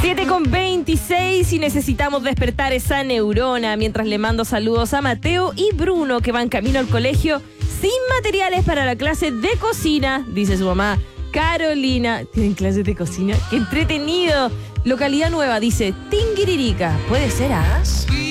7:26 y necesitamos despertar esa neurona mientras le mando saludos a Mateo y Bruno que van camino al colegio sin materiales para la clase de cocina, dice su mamá. Carolina, ¿tienen clases de cocina? ¡Qué entretenido! Localidad nueva, dice Tinguiririca. ¿Puede ser, ah?